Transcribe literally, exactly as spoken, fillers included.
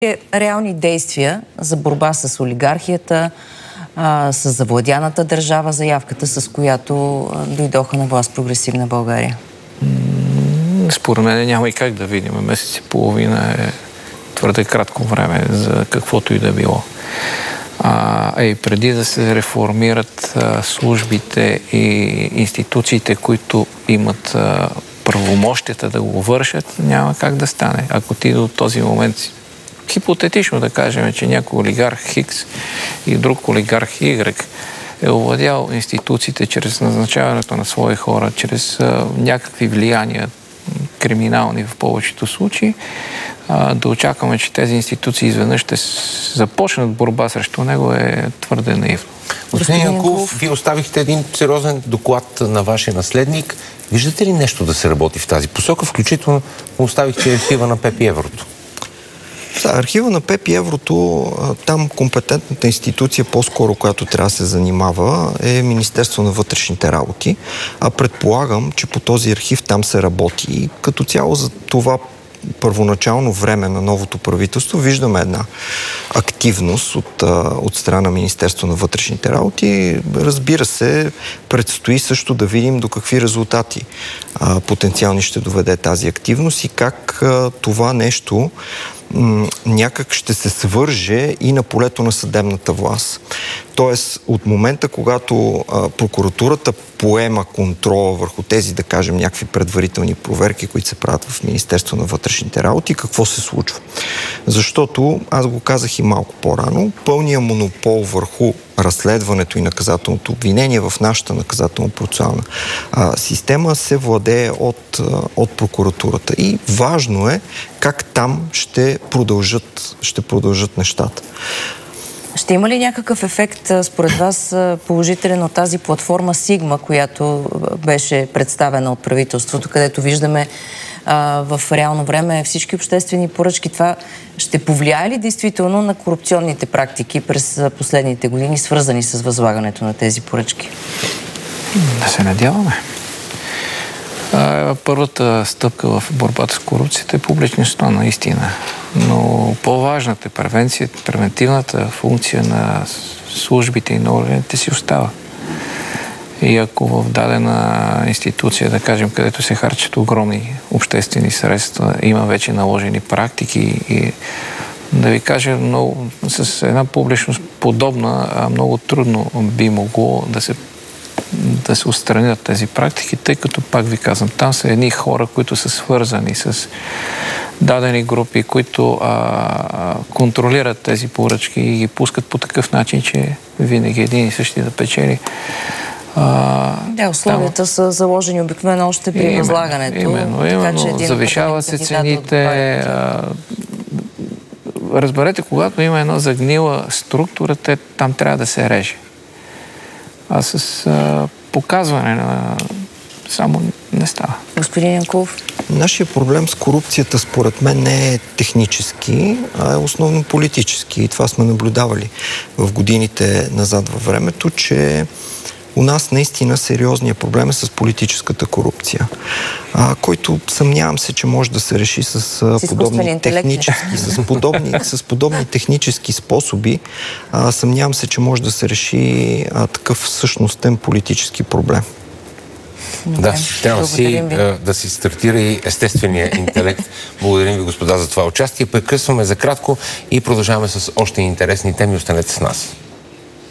Реални действия за борба с олигархията, а, с завладяната държава, заявката, с която а, дойдоха на власт Прогресивна България? Според мен няма и как да видим. Месец и половина е твърде кратко време за каквото и да било. А, и преди да се реформират а, службите и институциите, които имат а, правомощията да го вършат, няма как да стане. Ако ти до този момент, хипотетично да кажем, че някой олигарх Хикс и друг олигарх Y е овладял институциите чрез назначаването на свои хора, чрез а, някакви влияния, криминални в повечето случаи, а, да очакваме, че тези институции изведнъж ще започнат борба срещу него е твърде наивно. Господин Янкулов, вие оставихте един сериозен доклад на вашия наследник. Виждате ли нещо да се работи в тази посока? Включително оставихте архива на ПЕП и Еврото. За архива на ПЕП и Еврото, там компетентната институция по-скоро, която трябва да се занимава, е Министерство на вътрешните работи. А предполагам, че по този архив там се работи. И като цяло за това първоначално време на новото правителство виждаме една активност от, от страна на Министерство на вътрешните работи. Разбира се, предстои също да видим до какви резултати а, потенциални ще доведе тази активност и как а, това нещо някак ще се свърже и на полето на съдебната власт. Тоест, от момента, когато а, прокуратурата поема контрола върху тези, да кажем, някакви предварителни проверки, които се правят в Министерство на вътрешните работи, какво се случва? Защото, аз го казах и малко по-рано, пълният монопол върху разследването и наказателното обвинение в нашата наказателно-процесуална система се владее от, а, от прокуратурата. И важно е как там ще продължат, ще продължат нещата. Ще има ли някакъв ефект, според вас, положителен от тази платформа Сигма, която беше представена от правителството, където виждаме а, в реално време всички обществени поръчки? Това ще повлияе ли действително на корупционните практики през последните години, свързани с възлагането на тези поръчки? Да се надяваме. Първата стъпка в борбата с корупцията е публичността, наистина. Но по-важната е превенцията, превентивната функция на службите и на органите си остава. И ако в дадена институция, да кажем, където се харчат огромни обществени средства, има вече наложени практики и да ви кажа, много, с една публичност подобна, много трудно би могло да се да се отстранят тези практики, тъй като, пак ви казвам, там са едни хора, които са свързани с дадени групи, които а, контролират тези поръчки и ги пускат по такъв начин, че винаги един и същи да печели. А, да, условията там са заложени обикновено още при възлагането. Именно, именно. Завишават се цените. А, разберете, когато има една загнила структура, те, там трябва да се реже. А с а, показване на само не става. Господин Янкулов? Нашия проблем с корупцията, според мен, не е технически, а е основно политически. И това сме наблюдавали в годините назад във времето, че у нас наистина сериозният проблем е с политическата корупция, а, който съмнявам се, че може да се реши с, с подобни технически, с подобни, с подобни технически способи. А, съмнявам се, че може да се реши а, такъв същностен политически проблем. Да, трябва си, да си стартира и естествения интелект. Благодарим ви, господа, за това участие. Прекъсваме за кратко и продължаваме с още интересни теми. Останете с нас.